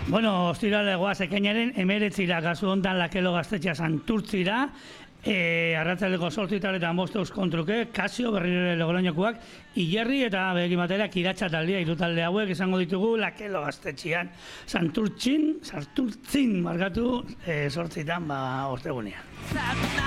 Bueno, ostirale goaz ekainaren 19 kasu hontan Lakelo Gaztetxea Santurtzira, arratsaldeko 8:00 bosteuz kontruke, Kasio berriro ere Logroñokoak, Ilerri eta berekin batera Kiratsa taldea, hiru talde hauek izango ditugu Lakelo Gaztetxean. Santurtzin, markatu 8:00 ostegunean.